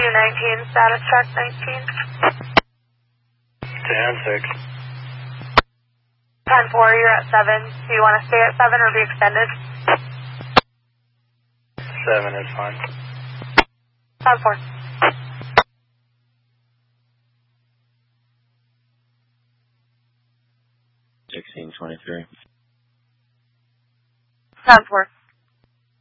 219, status check 19. 10-6. 10-4, you're at 7. Do you want to stay at 7 or be extended? 7 is fine. 10-4. 1623. 10-4.